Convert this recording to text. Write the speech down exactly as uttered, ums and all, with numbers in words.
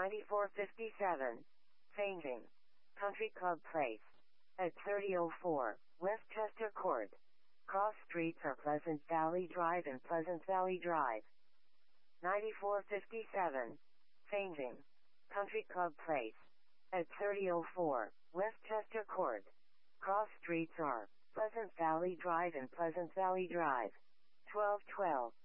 ninety-four fifty-seven, changing. Country Club Place. At thirty oh four, Westchester Court. Cross streets are Pleasant Valley Drive and Pleasant Valley Drive. ninety-four fifty-seven, changing. Country Club Place. At thirty oh four, Westchester Court. Cross streets are Pleasant Valley Drive and Pleasant Valley Drive. twelve twelve.